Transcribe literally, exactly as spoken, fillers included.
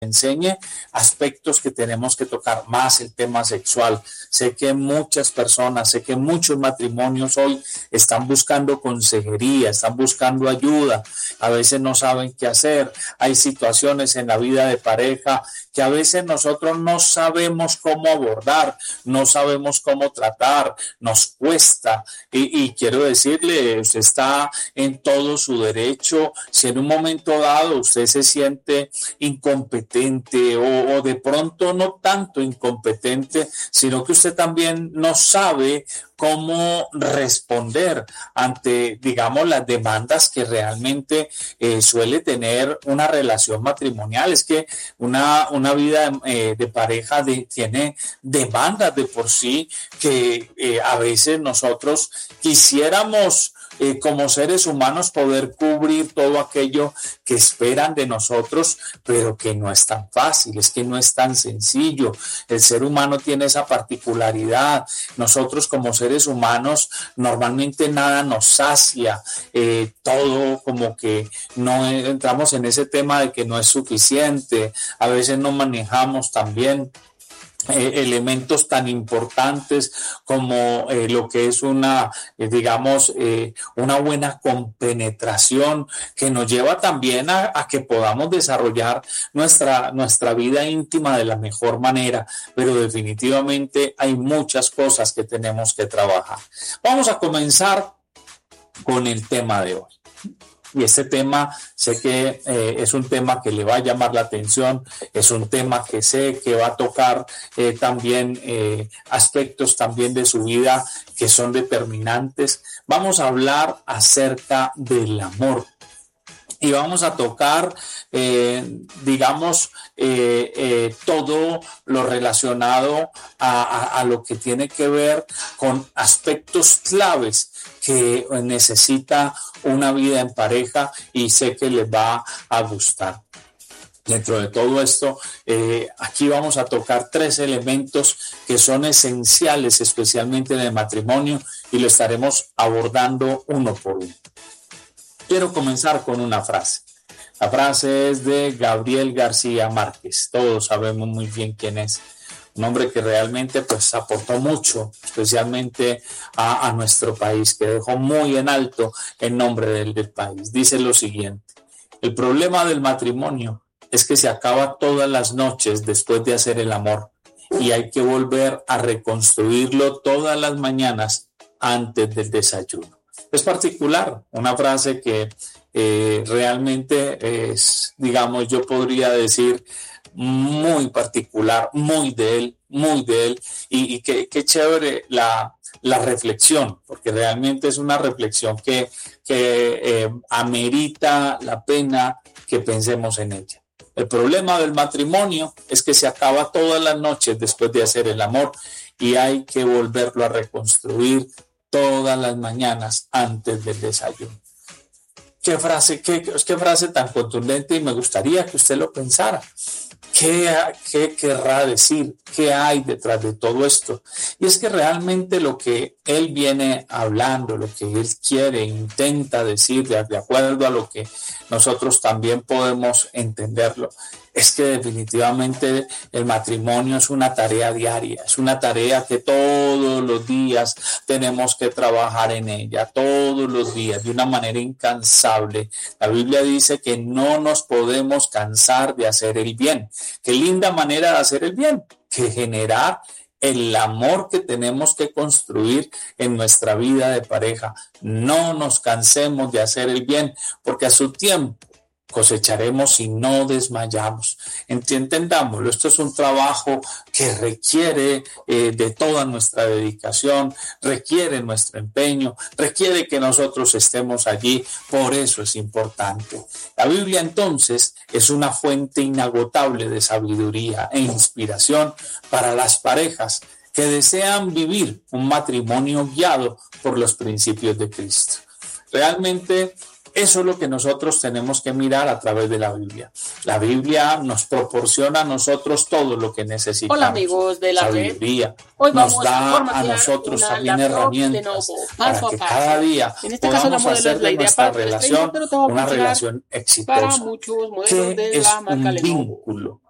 enseñe aspectos que tenemos que tocar, más el tema sexual. Sé que muchas personas, sé que muchos matrimonios hoy están buscando consejería, están buscando ayuda, a veces no saben qué hacer. Hay situaciones en la vida de pareja que a veces nosotros no sabemos cómo abordar, no sabemos cómo tratar, nos cuesta. Y, y quiero decirle, usted está en todo su derecho. Si en un momento dado usted se siente incompetente o, o de pronto no tanto incompetente, sino que usted también no sabe cómo responder ante, digamos, las demandas que realmente eh, suele tener una relación matrimonial. Es que una, una vida eh, de pareja de, tiene demandas de por sí que eh, a veces nosotros quisiéramos Eh, como seres humanos poder cubrir todo aquello que esperan de nosotros, pero que no es tan fácil, es que no es tan sencillo. El ser humano tiene esa particularidad. Nosotros como seres humanos normalmente nada nos sacia, eh, todo como que no entramos en ese tema de que no es suficiente. A veces no manejamos también Eh, elementos tan importantes como eh, lo que es una, eh, digamos, eh, una buena compenetración que nos lleva también a, a que podamos desarrollar nuestra, nuestra vida íntima de la mejor manera, pero definitivamente hay muchas cosas que tenemos que trabajar. Vamos a comenzar con el tema de hoy. Y este tema, sé que eh, es un tema que le va a llamar la atención, es un tema que sé que va a tocar eh, también eh, aspectos también de su vida que son determinantes. Vamos a hablar acerca del amor. Y vamos a tocar, eh, digamos, eh, eh, todo lo relacionado a, a, a lo que tiene que ver con aspectos claves que necesita una vida en pareja, y sé que les va a gustar. Dentro de todo esto, eh, aquí vamos a tocar tres elementos que son esenciales, especialmente en el matrimonio, y lo estaremos abordando uno por uno. Quiero comenzar con una frase. La frase es de Gabriel García Márquez. Todos sabemos muy bien quién es. Un hombre que realmente pues aportó mucho, especialmente a, a nuestro país, que dejó muy en alto el nombre del, del país. Dice lo siguiente: el problema del matrimonio es que se acaba todas las noches después de hacer el amor, y hay que volver a reconstruirlo todas las mañanas antes del desayuno. Es particular, una frase que eh, realmente es, digamos, yo podría decir, muy particular, muy de él, muy de él, y, y qué, qué chévere la, la reflexión, porque realmente es una reflexión que, que eh, amerita la pena que pensemos en ella. El problema del matrimonio es que se acaba todas las noches después de hacer el amor, y hay que volverlo a reconstruir todas las mañanas antes del desayuno. Qué frase, qué, qué frase tan contundente, y me gustaría que usted lo pensara. ¿Qué, ¿Qué querrá decir? ¿Qué hay detrás de todo esto? Y es que realmente lo que él viene hablando, lo que él quiere, intenta decir, de, de acuerdo a lo que nosotros también podemos entenderlo, es que definitivamente el matrimonio es una tarea diaria, es una tarea que todos los días tenemos que trabajar en ella, todos los días, de una manera incansable. La Biblia dice que no nos podemos cansar de hacer el bien. Qué linda manera de hacer el bien, que generar el amor que tenemos que construir en nuestra vida de pareja. No nos cansemos de hacer el bien, porque a su tiempo cosecharemos si no desmayamos. Entendámoslo, esto es un trabajo que requiere eh, de toda nuestra dedicación, requiere nuestro empeño, requiere que nosotros estemos allí, por eso es importante. La Biblia entonces es una fuente inagotable de sabiduría e inspiración para las parejas que desean vivir un matrimonio guiado por los principios de Cristo. Realmente eso es lo que nosotros tenemos que mirar a través de la Biblia. La Biblia nos proporciona a nosotros todo lo que necesitamos. Hola amigos de la sabiduría. Hoy nos da a nosotros también herramientas para que cada día en este podamos caso hacer de nuestra relación una relación exitosa. ¿Qué es un vínculo?